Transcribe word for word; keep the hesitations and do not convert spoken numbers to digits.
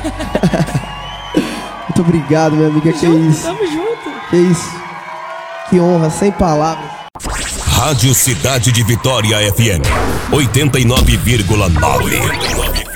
Muito obrigado, minha amiga. Que junto, isso? Tamo junto. Que isso? Que honra, sem palavras. Rádio Cidade de Vitória F M oitenta e nove vírgula nove.